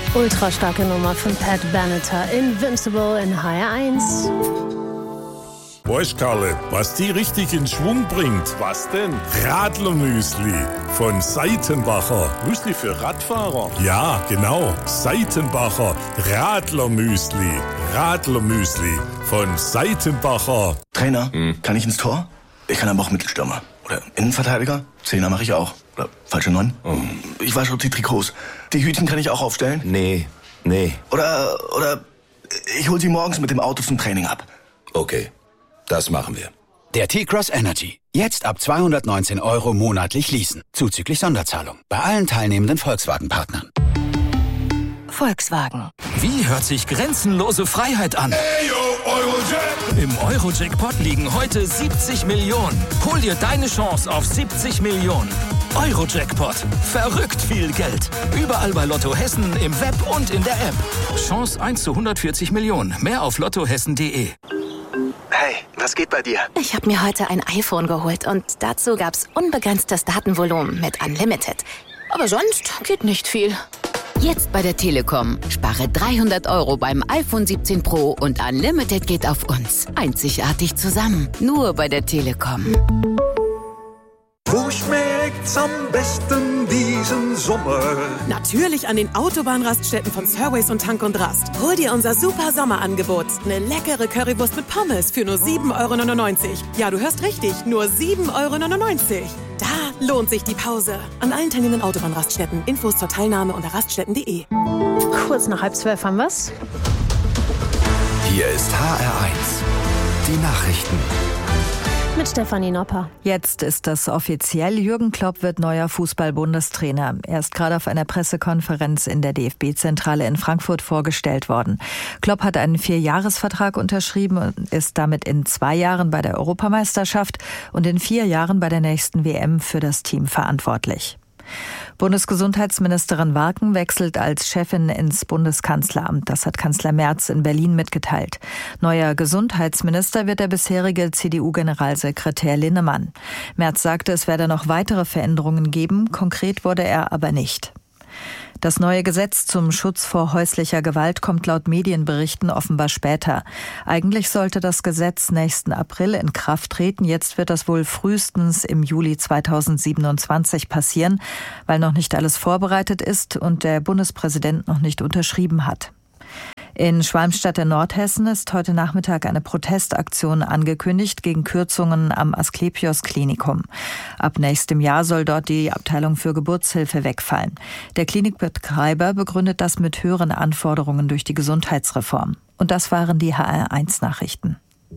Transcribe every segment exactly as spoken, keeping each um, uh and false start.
Ultra starke Nummer von Pat Benatar, Invincible in H R eins. Weißt Karle, was die richtig in Schwung bringt? Was denn? Radlermüsli von Seitenbacher. Müsli für Radfahrer? Ja, genau. Seitenbacher Radlermüsli. Radlermüsli von Seitenbacher. Trainer, hm. kann ich ins Tor? Ich kann aber auch Mittelstürmer. Oder Innenverteidiger? Zehner mache ich auch. Oder falsche Neun? Oh. Ich wasche auch die Trikots. Die Hütchen kann ich auch aufstellen? Nee, nee. Oder, oder ich hol sie morgens mit dem Auto zum Training ab. Okay, das machen wir. Der T-Cross Energy. Jetzt ab zweihundertneunzehn Euro monatlich leasen. Zuzüglich Sonderzahlung. Bei allen teilnehmenden Volkswagen-Partnern. Volkswagen. Wie hört sich grenzenlose Freiheit an? Hey, yo, Eurojack. Im Eurojackpot liegen heute siebzig Millionen. Hol dir deine Chance auf siebzig Millionen. Eurojackpot. Verrückt viel Geld. Überall bei Lotto Hessen, im Web und in der App. Chance eins zu hundertvierzig Millionen. Mehr auf lottohessen punkt de. Hey, was geht bei dir? Ich habe mir heute ein iPhone geholt und dazu gab's unbegrenztes Datenvolumen mit Unlimited. Aber sonst geht nicht viel. Jetzt bei der Telekom. Spare dreihundert Euro beim iPhone siebzehn Pro und Unlimited geht auf uns. Einzigartig zusammen. Nur bei der Telekom. Wo schmeckt's am besten diesen Sommer? Natürlich an den Autobahnraststätten von Surways und Tank und Rast. Hol dir unser super Sommerangebot. Eine leckere Currywurst mit Pommes für nur sieben Euro neunundneunzig. Ja, du hörst richtig, nur sieben Euro neunundneunzig. Da lohnt sich die Pause. An allen teilnehmenden Autobahnraststätten. Infos zur Teilnahme unter raststätten punkt de. Kurz nach halb zwölf haben wir's. Hier ist H R eins. Die Nachrichten. Mit Stefanie Nopper. Jetzt ist das offiziell. Jürgen Klopp wird neuer Fußball-Bundestrainer. Er ist gerade auf einer Pressekonferenz in der D F B-Zentrale in Frankfurt vorgestellt worden. Klopp hat einen Vierjahresvertrag unterschrieben und ist damit in zwei Jahren bei der Europameisterschaft und in vier Jahren bei der nächsten W M für das Team verantwortlich. Bundesgesundheitsministerin Warken wechselt als Chefin ins Bundeskanzleramt. Das hat Kanzler Merz in Berlin mitgeteilt. Neuer Gesundheitsminister wird der bisherige C D U-Generalsekretär Linnemann. Merz sagte, es werde noch weitere Veränderungen geben. Konkret wurde er aber nicht. Das neue Gesetz zum Schutz vor häuslicher Gewalt kommt laut Medienberichten offenbar später. Eigentlich sollte das Gesetz nächsten April in Kraft treten. Jetzt wird das wohl frühestens im Juli zweitausendsiebenundzwanzig passieren, weil noch nicht alles vorbereitet ist und der Bundespräsident noch nicht unterschrieben hat. In Schwalmstadt in Nordhessen ist heute Nachmittag eine Protestaktion angekündigt gegen Kürzungen am Asklepios Klinikum. Ab nächstem Jahr soll dort die Abteilung für Geburtshilfe wegfallen. Der Klinikbetreiber begründet das mit höheren Anforderungen durch die Gesundheitsreform. Und das waren die H R eins Nachrichten.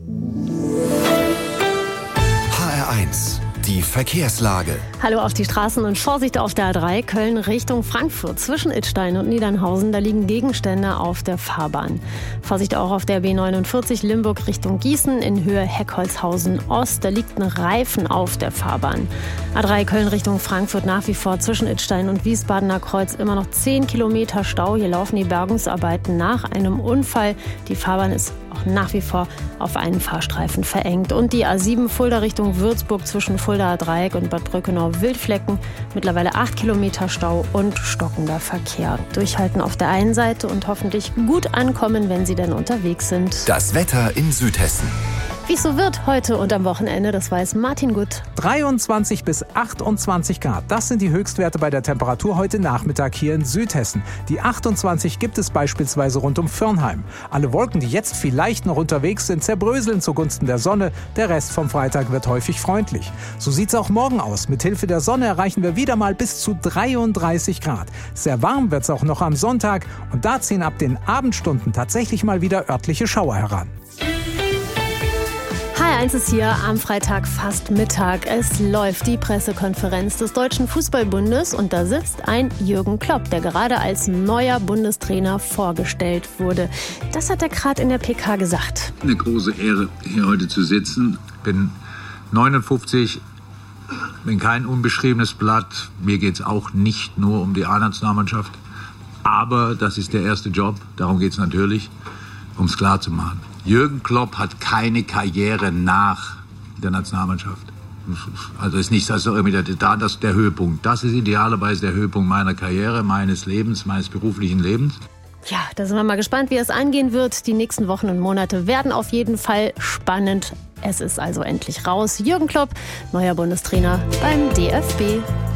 H R eins. Die Verkehrslage. Hallo auf die Straßen und Vorsicht auf der A drei, Köln Richtung Frankfurt. Zwischen Idstein und Niedernhausen, da liegen Gegenstände auf der Fahrbahn. Vorsicht auch auf der B neunundvierzig Limburg Richtung Gießen in Höhe Heckholzhausen Ost. Da liegt ein Reifen auf der Fahrbahn. A drei Köln Richtung Frankfurt nach wie vor zwischen Idstein und Wiesbadener Kreuz immer noch zehn Kilometer Stau. Hier laufen die Bergungsarbeiten nach einem Unfall. Die Fahrbahn ist auch nach wie vor auf einen Fahrstreifen verengt. Und die A sieben Fulda Richtung Würzburg zwischen Fuldaer Dreieck und Bad Brückenau-Wildflecken. Mittlerweile acht Kilometer Stau und stockender Verkehr. Durchhalten auf der einen Seite und hoffentlich gut ankommen, wenn Sie denn unterwegs sind. Das Wetter in Südhessen. Wie es so wird heute und am Wochenende, das weiß Martin Gut. dreiundzwanzig bis achtundzwanzig Grad, das sind die Höchstwerte bei der Temperatur heute Nachmittag hier in Südhessen. Die achtundzwanzig gibt es beispielsweise rund um Firnheim. Alle Wolken, die jetzt vielleicht noch unterwegs sind, zerbröseln zugunsten der Sonne. Der Rest vom Freitag wird häufig freundlich. So sieht's auch morgen aus. Mit Hilfe der Sonne erreichen wir wieder mal bis zu dreiunddreißig Grad. Sehr warm wird's auch noch am Sonntag und da ziehen ab den Abendstunden tatsächlich mal wieder örtliche Schauer heran. H R eins ist hier am Freitag fast Mittag. Es läuft die Pressekonferenz des Deutschen Fußballbundes und da sitzt ein Jürgen Klopp, der gerade als neuer Bundestrainer vorgestellt wurde. Das hat er gerade in der P K gesagt. Eine große Ehre, hier heute zu sitzen. Bin neunundfünfzig, bin kein unbeschriebenes Blatt. Mir geht es auch nicht nur um die A-Nationalmannschaft. Aber das ist der erste Job. Darum geht es natürlich, um es klar zu machen. Jürgen Klopp hat keine Karriere nach der Nationalmannschaft. Also ist nicht also irgendwie der, da, das der Höhepunkt. Das ist idealerweise der Höhepunkt meiner Karriere, meines Lebens, meines beruflichen Lebens. Ja, da sind wir mal gespannt, wie es angehen wird. Die nächsten Wochen und Monate werden auf jeden Fall spannend. Es ist also endlich raus. Jürgen Klopp, neuer Bundestrainer beim D F B.